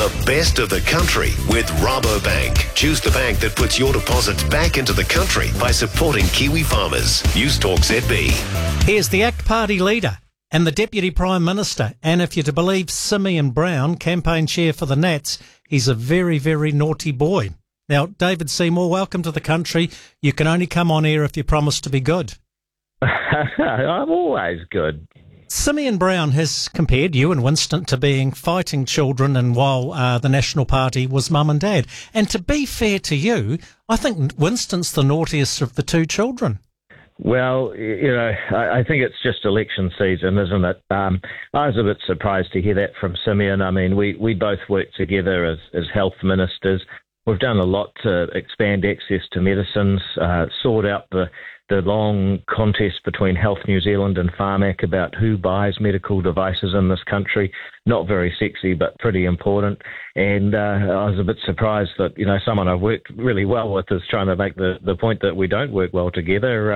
The best of the country with Rabobank. Choose the bank that puts your deposits back into the country by supporting Kiwi farmers. News Talk ZB. Here's the ACT Party leader and the Deputy Prime Minister, and if you're to believe Simeon Brown, campaign chair for the Nats, he's a very, very naughty boy. Now, David Seymour, welcome to the country. You can only come on air if you promise to be good. I'm always good. Simeon Brown has compared you and Winston to being fighting children, and while the National Party was mum and dad. And to be fair to you, I think Winston's the naughtiest of the two children. Well, I think it's just election season, isn't it? I was a bit surprised to hear that from Simeon. I mean, we both work together as health ministers. We've done a lot to expand access to medicines, sort out the long contest between Health New Zealand and Pharmac about who buys medical devices in this country. Not very sexy, but pretty important. And I was a bit surprised that, someone I've worked really well with is trying to make the point that we don't work well together.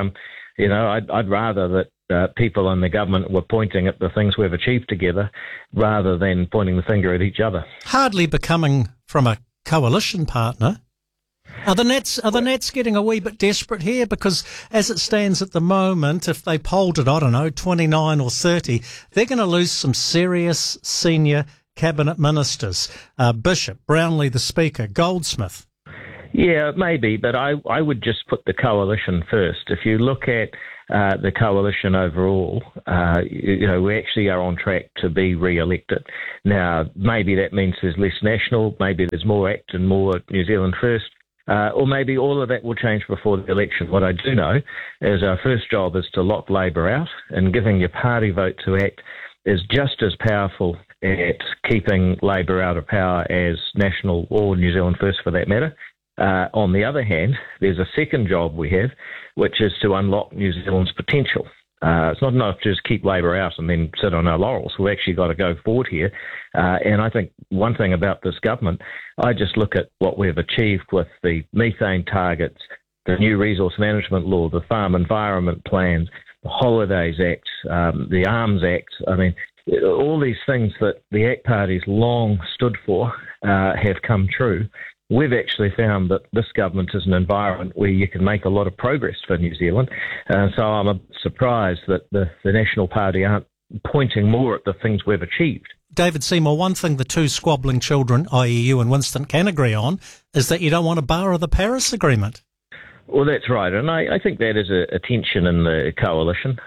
I'd rather that people in the government were pointing at the things we've achieved together rather than pointing the finger at each other. Hardly becoming from a coalition partner. Are the Nats getting a wee bit desperate here? Because as it stands at the moment, if they polled at, 29 or 30, they're going to lose some serious senior cabinet ministers. Bishop, Brownlee the Speaker, Goldsmith. Yeah, maybe, but I would just put the coalition first. If you look at the coalition overall, we actually are on track to be re-elected. Now, maybe that means there's less national, maybe there's more ACT and more New Zealand First, or maybe all of that will change before the election. What I do know is our first job is to lock Labour out, and giving your party vote to ACT is just as powerful at keeping Labour out of power as National or New Zealand First for that matter. On the other hand, there's a second job we have, which is to unlock New Zealand's potential. It's not enough to just keep Labour out and then sit on our laurels. We've actually got to go forward here. And I think one thing about this government, I just look at what we've achieved with the methane targets, the new resource management law, the farm environment plans, the Holidays Act, the Arms Act. I mean, all these things that the ACT Party's long stood for have come true. We've actually found that this government is an environment where you can make a lot of progress for New Zealand. So I'm a bit surprised that the National Party aren't pointing more at the things we've achieved. David Seymour, one thing the two squabbling children, i.e. you and Winston, can agree on is that you don't want to borrow the Paris Agreement. Well, that's right, and I think that is a tension in the coalition.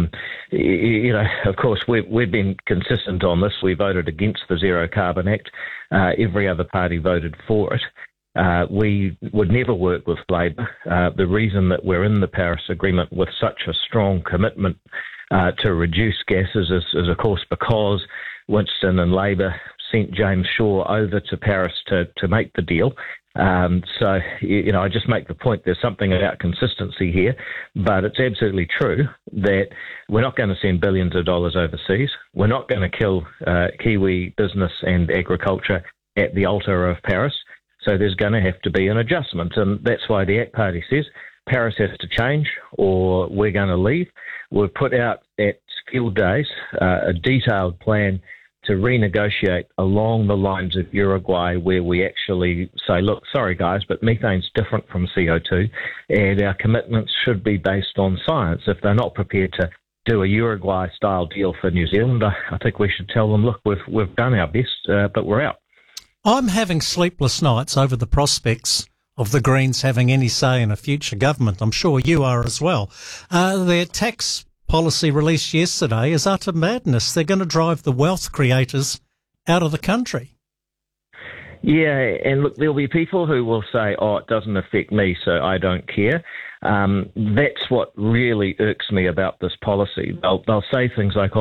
Of course, we've been consistent on this. We voted against the Zero Carbon Act. Every other party voted for it. We would never work with Labour. The reason that we're in the Paris Agreement with such a strong commitment to reduce gases is of course, because Winston and Labour sent James Shaw over to Paris to make the deal. So I just make the point there's something about consistency here, but it's absolutely true that we're not going to send billions of dollars overseas. We're not going to kill Kiwi business and agriculture at the altar of Paris. So there's going to have to be an adjustment, and that's why the ACT Party says Paris has to change or we're going to leave. We've put out at Field Days a detailed plan to renegotiate along the lines of Uruguay, where we actually say, look, sorry guys, but methane's different from CO2, and our commitments should be based on science. If they're not prepared to do a Uruguay-style deal for New Zealand, I think we should tell them, look, we've done our best, but we're out. I'm having sleepless nights over the prospects of the Greens having any say in a future government. I'm sure you are as well. Their tax policy released yesterday is utter madness. They're going to drive the wealth creators out of the country. Yeah, and look, there'll be people who will say, it doesn't affect me, so I don't care. That's what really irks me about this policy. They'll say things like,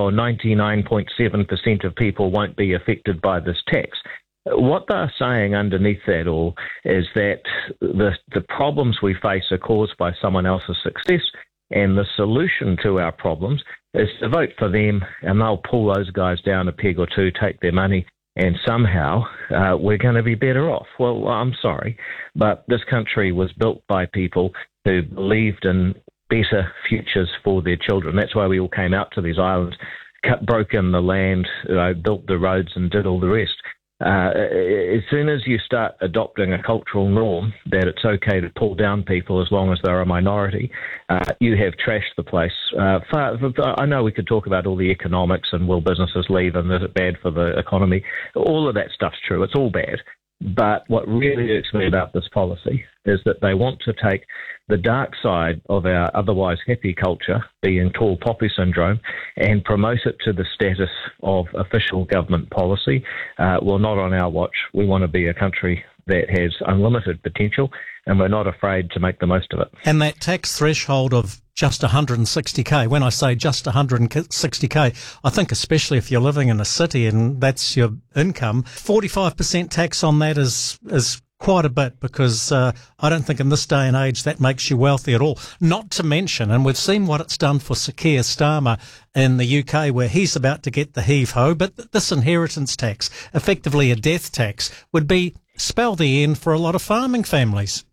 99.7% of people won't be affected by this tax. What they're saying underneath that all is that the problems we face are caused by someone else's success, and the solution to our problems is to vote for them, and they'll pull those guys down a peg or two, take their money, and somehow we're going to be better off. Well, I'm sorry, but this country was built by people who believed in better futures for their children. That's why we all came out to these islands, broke in the land, built the roads and did all the rest. As soon as you start adopting a cultural norm that it's okay to pull down people as long as they're a minority, you have trashed the place. I know we could talk about all the economics and will businesses leave and is it bad for the economy. All of that stuff's true. It's all bad. But what really irks me about this policy is that they want to take the dark side of our otherwise happy culture, being tall poppy syndrome, and promote it to the status of official government policy. Well, not on our watch. We want to be a country that has unlimited potential, and we're not afraid to make the most of it. And that tax threshold of just 160k, when I say just 160k, I think especially if you're living in a city and that's your income, 45% tax on that is quite a bit, because I don't think in this day and age that makes you wealthy at all. Not to mention, and we've seen what it's done for Sir Keir Starmer in the UK, where he's about to get the heave-ho, but this inheritance tax, effectively a death tax, would spell the end for a lot of farming families.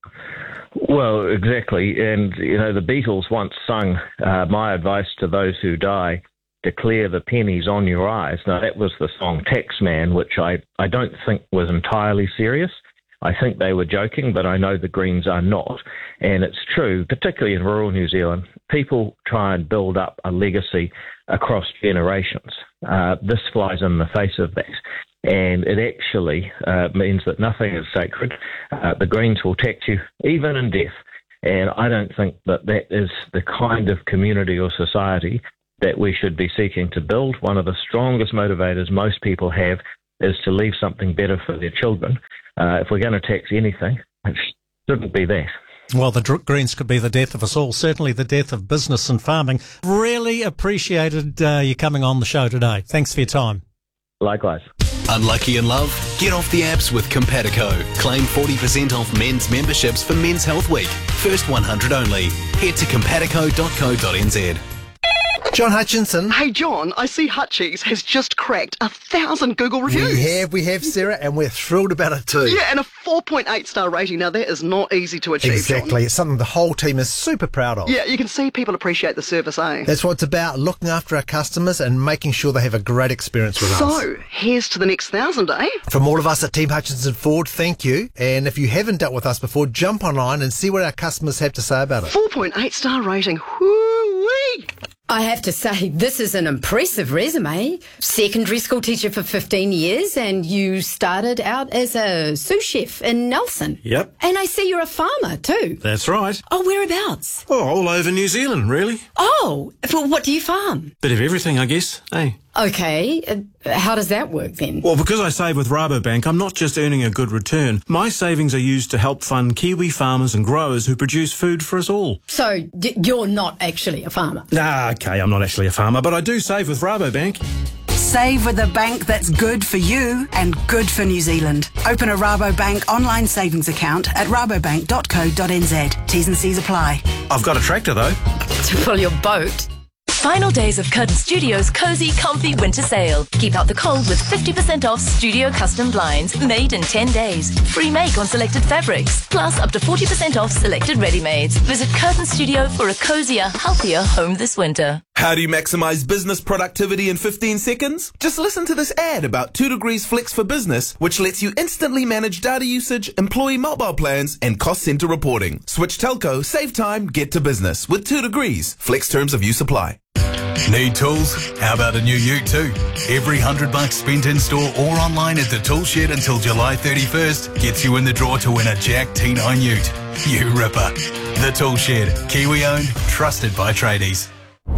Well, exactly. And, the Beatles once sung, my advice to those who die, declare the pennies on your eyes. Now, that was the song Taxman, which I don't think was entirely serious. I think they were joking, but I know the Greens are not. And it's true, particularly in rural New Zealand, people try and build up a legacy across generations. This flies in the face of that. And it actually means that nothing is sacred. The Greens will tax you even in death. And I don't think that is the kind of community or society that we should be seeking to build. One of the strongest motivators most people have is to leave something better for their children. If we're going to tax anything, it shouldn't be that. Well, the Greens could be the death of us all, certainly the death of business and farming. Really appreciated you coming on the show today. Thanks for your time. Likewise. Unlucky in love? Get off the apps with Compatico. Claim 40% off men's memberships for Men's Health Week. First 100 only. Head to compatico.co.nz. John Hutchinson. Hey, John, I see Hutchies has just cracked 1,000 Google reviews. We have, Sarah, and we're thrilled about it too. Yeah, and a 4.8-star rating. Now, that is not easy to achieve, Exactly. John. It's something the whole team is super proud of. Yeah, you can see people appreciate the service, eh? That's what it's about, looking after our customers and making sure they have a great experience with us. So, here's to the next 1,000, eh? From all of us at Team Hutchinson Ford, thank you. And if you haven't dealt with us before, jump online and see what our customers have to say about it. 4.8-star rating. Whoo-wee! I have to say, this is an impressive resume. Secondary school teacher for 15 years, and you started out as a sous chef in Nelson. Yep. And I see you're a farmer too. That's right. Oh, whereabouts? Oh, all over New Zealand, really. Oh, well, what do you farm? Bit of everything, I guess. Hey. Okay, how does that work then? Well, because I save with Rabobank, I'm not just earning a good return. My savings are used to help fund Kiwi farmers and growers who produce food for us all. So, you're not actually a farmer? Okay, I'm not actually a farmer, but I do save with Rabobank. Save with a bank that's good for you and good for New Zealand. Open a Rabobank online savings account at rabobank.co.nz. T's and C's apply. I've got a tractor, though. To pull your boat? Final days of Curtain Studios' cozy, comfy winter sale. Keep out the cold with 50% off studio custom blinds made in 10 days. Free make on selected fabrics, plus up to 40% off selected ready-mades. Visit Curtain Studio for a cozier, healthier home this winter. How do you maximize business productivity in 15 seconds? Just listen to this ad about 2 Degrees Flex for Business, which lets you instantly manage data usage, employee mobile plans, and cost center reporting. Switch telco, save time, get to business with 2 Degrees. Flex terms of use apply. Need tools? How about a new ute too? Every $100 spent in store or online at the Tool Shed until July 31st gets you in the draw to win a Jack T9 ute. You ripper. The Tool Shed, Kiwi owned, trusted by tradies.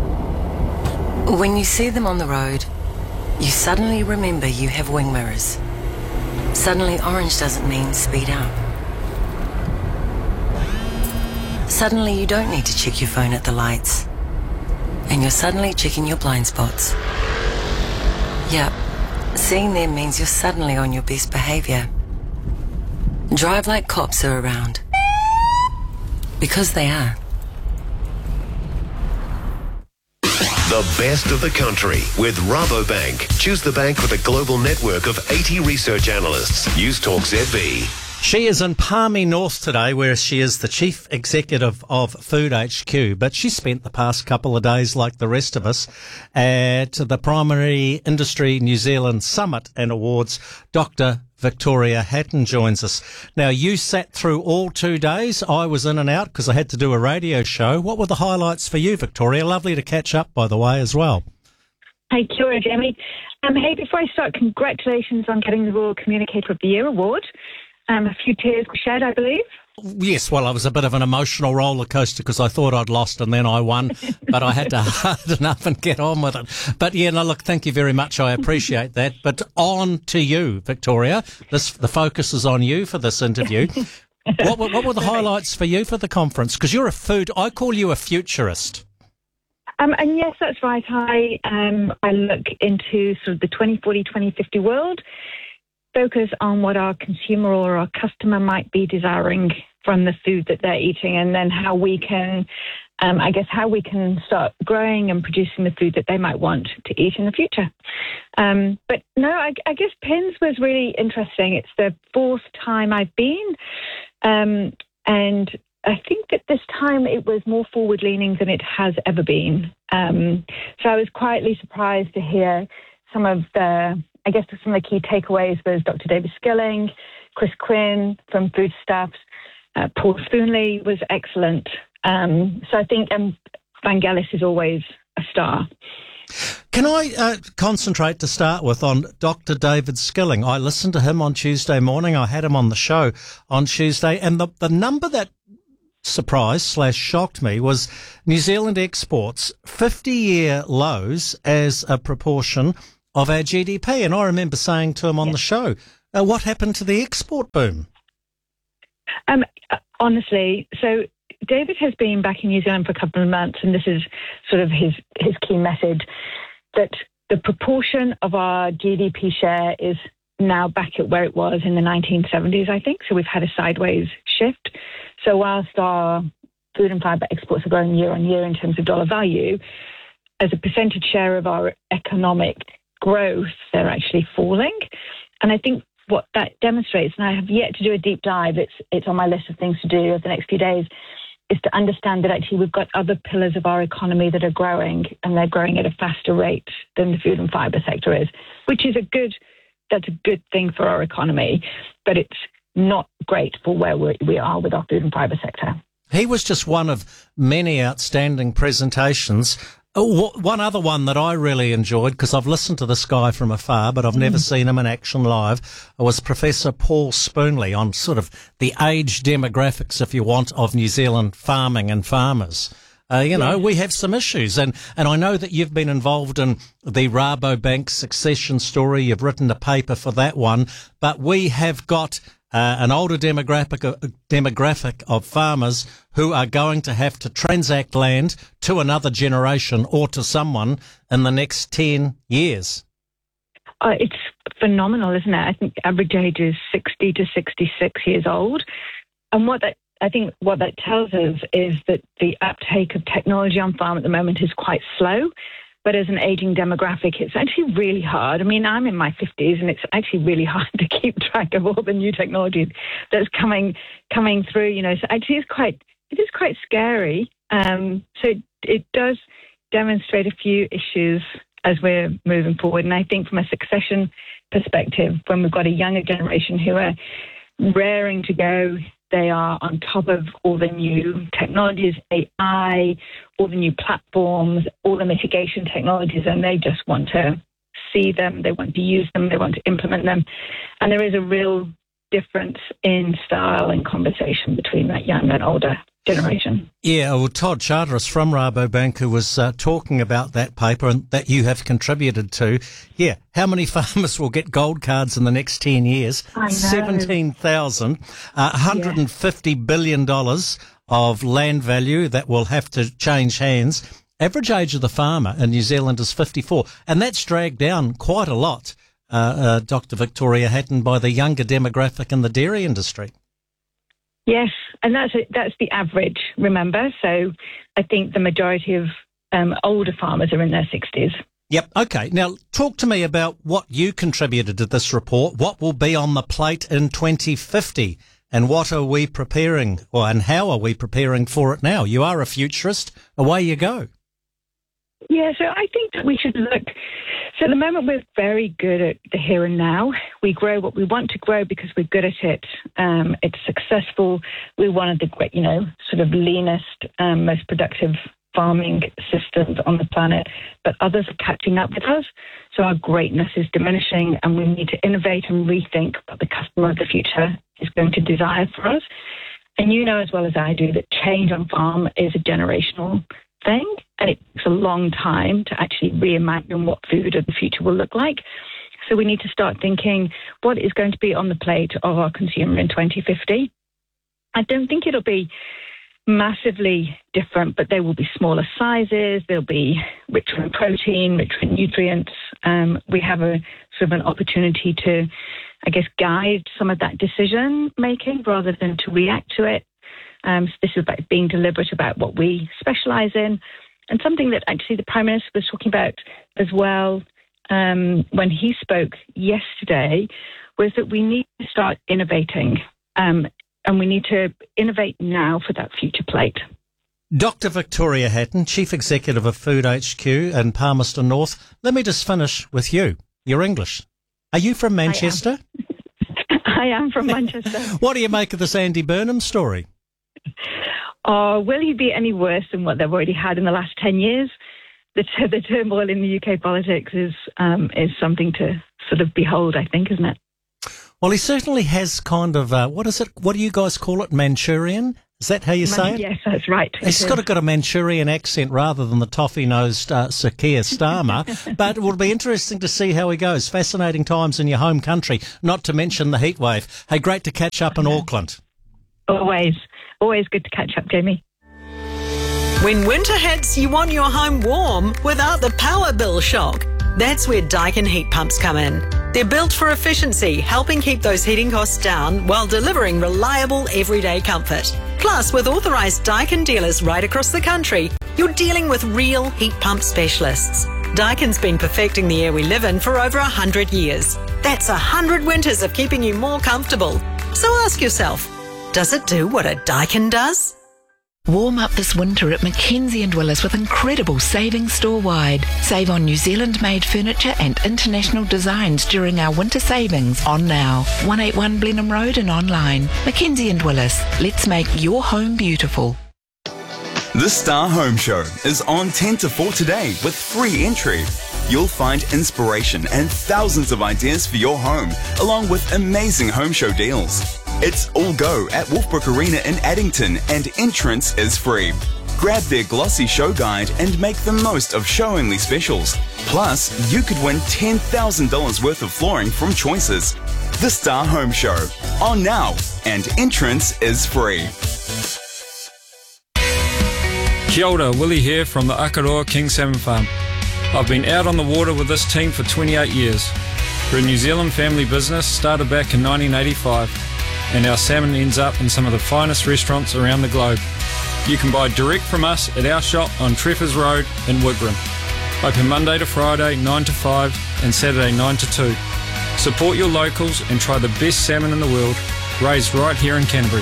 When you see them on the road, you suddenly remember you have wing mirrors. Suddenly orange doesn't mean speed up. Suddenly you don't need to check your phone at the lights. And you're suddenly checking your blind spots. Yep, seeing them means you're suddenly on your best behaviour. Drive like cops are around. Because they are. The best of the country with Rabobank. Choose the bank with a global network of 80 research analysts. Use Talk ZB. She is in Palmy North today, where she is the Chief Executive of Food HQ, but she spent the past couple of days, like the rest of us, at the Primary Industry New Zealand Summit and Awards. Dr. Victoria Hatton joins us. Now, you sat through all 2 days. I was in and out because I had to do a radio show. What were the highlights for you, Victoria? Lovely to catch up, by the way, as well. Hey, kia ora, Jamie. Hey, before I start, congratulations on getting the Rural Communicator of the Year award. A few tears were shed, I believe. Yes, well, I was a bit of an emotional roller coaster because I thought I'd lost and then I won, but I had to harden up and get on with it. But yeah, no, look, thank you very much. I appreciate that. But on to you, Victoria. The focus is on you for this interview. What were the highlights for you for the conference? Because you're I call you a futurist. And yes, that's right. I look into sort of the 2040, 2050 world, focus on what our consumer or our customer might be desiring from the food that they're eating, and then how we can, how we can start growing and producing the food that they might want to eat in the future. But no, I guess PINS was really interesting. It's the 4th time I've been, and I think that this time it was more forward-leaning than it has ever been. So I was quietly surprised to hear some of the key takeaways was Dr. David Skilling, Chris Quinn from Foodstuffs, Paul Spoonley was excellent. So I think Vangelis is always a star. Can I concentrate to start with on Dr. David Skilling? I listened to him on Tuesday morning. I had him on the show on Tuesday, and the number that surprised/shocked me was New Zealand exports 50-year lows as a proportion of our GDP. And I remember saying to him on the show, what happened to the export boom? Honestly, so David has been back in New Zealand for a couple of months, and this is sort of his key message, that the proportion of our GDP share is now back at where it was in the 1970s, I think. So we've had a sideways shift. So whilst our food and fibre exports are growing year on year in terms of dollar value, as a percentage share of our economic growth, they're actually falling. And I think what that demonstrates, and I have yet to do a deep dive, it's on my list of things to do over the next few days, is to understand that actually we've got other pillars of our economy that are growing, and they're growing at a faster rate than the food and fibre sector is, which is that's a good thing for our economy, but it's not great for where we are with our food and fibre sector. He was just one of many outstanding presentations. One other one that I really enjoyed, because I've listened to this guy from afar, but I've never seen him in action live, was Professor Paul Spoonley on sort of the age demographics, if you want, of New Zealand farming and farmers. We have some issues, and I know that you've been involved in the Rabobank succession story. You've written a paper for that one, but we have got an older demographic of farmers who are going to have to transact land to another generation or to someone in the next 10 years. It's phenomenal, isn't it? I think the average age is 60 to 66 years old. And what that tells us is that the uptake of technology on farm at the moment is quite slow. But as an aging demographic, it's actually really hard. I mean, I'm in my 50s, and it's actually really hard to keep track of all the new technology that's coming through. So actually, it is quite scary. So it does demonstrate a few issues as we're moving forward. And I think from a succession perspective, when we've got a younger generation who are raring to go, they are on top of all the new technologies, AI, all the new platforms, all the mitigation technologies, and they just want to see them, they want to use them, they want to implement them. And there is a real difference in style and conversation between that young and older generation. Yeah, well, Todd Charteris from Rabobank, who was talking about that paper and that you have contributed to. Yeah, how many farmers will get gold cards in the next 10 years? I know. 17,000, $150 billion of land value that will have to change hands. Average age of the farmer in New Zealand is 54, and that's dragged down quite a lot, Dr. Victoria Hatton, by the younger demographic in the dairy industry. Yes, and that's the average, remember. So I think the majority of older farmers are in their 60s. Yep. Okay. Now, talk to me about what you contributed to this report. What will be on the plate in 2050? And what are we preparing, and how are we preparing for it now? You are a futurist. Away you go. Yeah, so I think that we should look. So at the moment, we're very good at the here and now. We grow what we want to grow because we're good at it. It's successful. We're one of the great, sort of leanest, most productive farming systems on the planet, but others are catching up with us. So our greatness is diminishing, and we need to innovate and rethink what the customer of the future is going to desire for us. And you know as well as I do that change on farm is a generational thing, and it takes a long time to actually reimagine what food of the future will look like. So we need to start thinking what is going to be on the plate of our consumer in 2050. I don't think it'll be massively different, but there will be smaller sizes, they'll be richer in protein, richer in nutrients. We have a sort of an opportunity to, I guess, guide some of that decision making rather than to react to it. So this is about being deliberate about what we specialise in. And something that actually the Prime Minister was talking about as well when he spoke yesterday was that we need to start innovating. And we need to innovate now for that future plate. Dr. Victoria Hatton, Chief Executive of Food HQ in Palmerston North. Let me just finish with you. You're English. Are you from Manchester? I am from Manchester. What do you make of this Andy Burnham story? Will he be any worse than what they've already had in the last 10 years? The turmoil in the UK politics is something to sort of behold, I think, isn't it? Well, he certainly has kind of, what is it? What do you guys call it? Manchurian? Is that how you say it? Yes, that's right. He's got a Manchurian accent rather than the toffee-nosed Sir Keir Starmer. But it will be interesting to see how he goes. Fascinating times in your home country, not to mention the heat wave. Hey, great to catch up in Auckland. Always good to catch up, Jamie. When winter hits, you want your home warm without the power bill shock. That's where Daikin heat pumps come in. They're built for efficiency, helping keep those heating costs down while delivering reliable everyday comfort. Plus, with authorised Daikin dealers right across the country, you're dealing with real heat pump specialists. Daikin's been perfecting the air we live in for over 100 years. That's 100 winters of keeping you more comfortable. So ask yourself, does it do what a Daikin does? Warm up this winter at Mackenzie & Willis with incredible savings store-wide. Save on New Zealand-made furniture and international designs during our winter savings on now. 181 Blenheim Road and online. Mackenzie & Willis. Let's make your home beautiful. The Star Home Show is on 10 to 4 today with free entry. You'll find inspiration and thousands of ideas for your home, along with amazing home show deals. It's all go at Wolfbrook Arena in Addington, and entrance is free. Grab their glossy show guide and make the most of show-only specials. Plus, you could win $10,000 worth of flooring from Choices. The Star Home Show, on now, and entrance is free. Kia ora, Willie here from the Akaroa King Salmon Farm. I've been out on the water with this team for 28 years. We're a New Zealand family business started back in 1985, and our salmon ends up in some of the finest restaurants around the globe. You can buy direct from us at our shop on Treffers Road in Wigram. Open Monday to Friday 9 to 5 and Saturday 9 to 2. Support your locals and try the best salmon in the world, raised right here in Canterbury.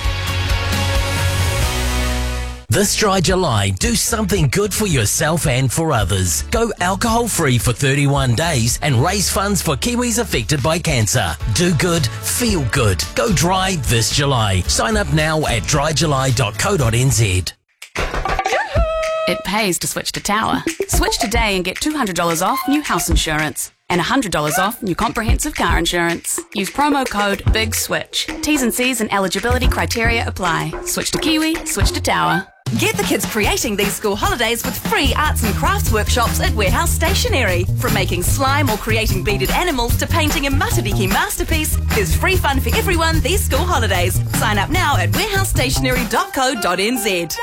This dry July, do something good for yourself and for others. Go alcohol-free for 31 days and raise funds for Kiwis affected by cancer. Do good, feel good. Go dry this July. Sign up now at dryjuly.co.nz. It pays to switch to Tower. Switch today and get $200 off new house insurance and $100 off new comprehensive car insurance. Use promo code BIGSWITCH. T's and C's and eligibility criteria apply. Switch to Kiwi, switch to Tower. Get the kids creating these school holidays with free arts and crafts workshops at Warehouse Stationery. From making slime or creating beaded animals to painting a Matariki masterpiece, there's free fun for everyone these school holidays. Sign up now at warehousestationery.co.nz.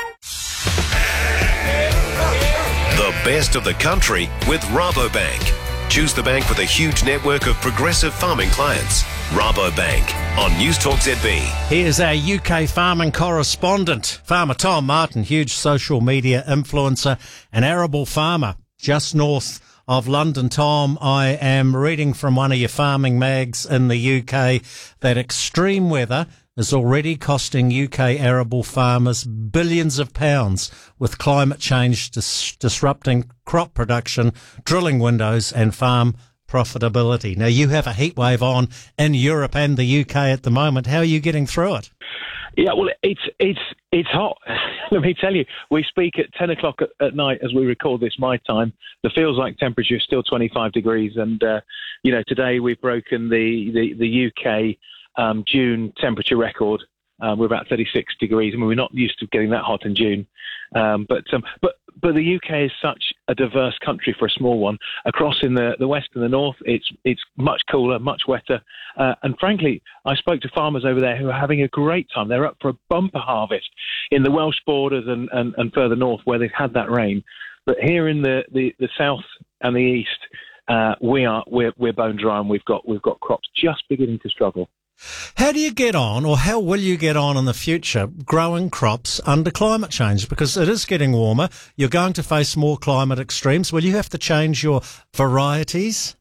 The best of the country with Rabobank. Choose the bank with a huge network of progressive farming clients. Rabobank on Newstalk ZB. Here's our UK farming correspondent, Farmer Tom Martin, huge social media influencer, an arable farmer just north of London. Tom, I am reading from one of your farming mags in the UK that extreme weather is already costing UK arable farmers billions of pounds, with climate change disrupting crop production, drilling windows and farm profitability. Now, you have a heat wave on in Europe and the UK at the moment. How are you getting through it? Yeah, well, it's hot. Let me tell you, we speak at 10 o'clock at night as we record this, my time. The feels like temperature is still 25 degrees. And, today we've broken the UK June temperature record. We're about 36 degrees. I mean, we're not used to getting that hot in June. But the UK is such a diverse country for a small one. Across in the west and the north, it's much cooler, much wetter. And frankly, I spoke to farmers over there who are having a great time. They're up for a bumper harvest in the Welsh borders and further north where they've had that rain. But here in the south and the east, we're bone dry, and we've got crops just beginning to struggle. How do you get on, or how will you get on in the future, growing crops under climate change? Because it is getting warmer. You're going to face more climate extremes. Will you have to change your varieties?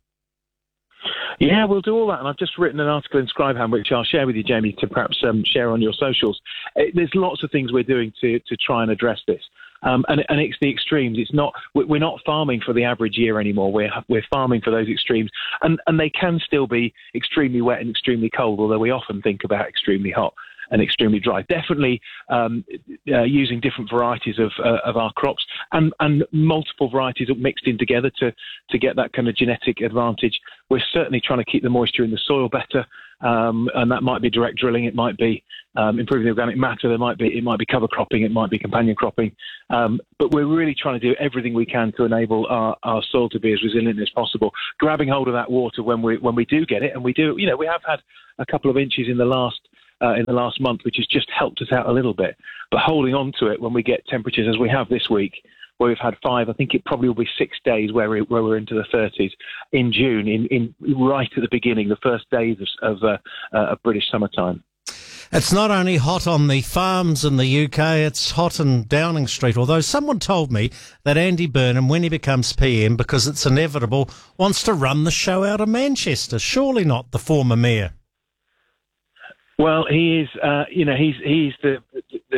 Yeah, we'll do all that. And I've just written an article in Scribehand, which I'll share with you, Jamie, to perhaps share on your socials. There's lots of things we're doing to try and address this. And it's the extremes. We're not farming for the average year anymore. We're farming for those extremes, and they can still be extremely wet and extremely cold. Although we often think about extremely hot and extremely dry. Definitely using different varieties of our crops and multiple varieties mixed in together to get that kind of genetic advantage. We're certainly trying to keep the moisture in the soil better. And that might be direct drilling, it might be improving the organic matter, it might be cover cropping, it might be companion cropping. But we're really trying to do everything we can to enable our soil to be as resilient as possible. Grabbing hold of that water when we do get it, and we do. We have had a couple of inches in the last month, which has just helped us out a little bit. But holding on to it when we get temperatures as we have this week, where we've had 5, I think it probably will be 6 days where we're into the 30s in June, in right at the beginning, the first days of British summertime. It's not only hot on the farms in the UK, it's hot in Downing Street, although someone told me that Andy Burnham, when he becomes PM, because it's inevitable, wants to run the show out of Manchester. Surely not the former mayor. Well, he is, he's the